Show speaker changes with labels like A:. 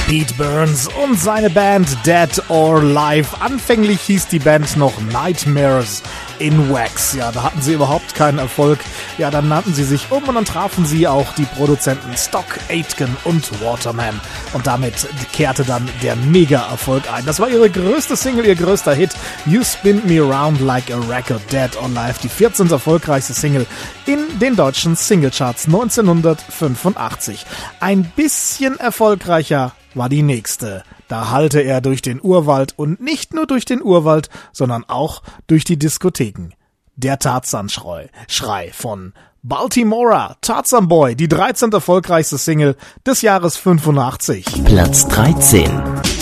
A: Pete Burns und seine Band Dead or Alive. Anfänglich hieß die Band noch Nightmares in Wax. Ja, da hatten sie überhaupt keinen Erfolg. Ja, dann nannten sie sich um und dann trafen sie auch die Produzenten Stock Aitken und Waterman. Und damit kehrte dann der Mega-Erfolg ein. Das war ihre größte Single, ihr größter Hit. You Spin Me Around Like a Record, Dead or Alive. Die 14. erfolgreichste Single in den deutschen Singlecharts 1985. Ein bisschen erfolgreicher war die nächste. Da hallte er durch den Urwald und nicht nur durch den Urwald, sondern auch durch die Diskotheken. Der Tarzan-Schrei von Baltimora, Tarzan Boy, die 13. erfolgreichste Single des Jahres 85.
B: Platz 13.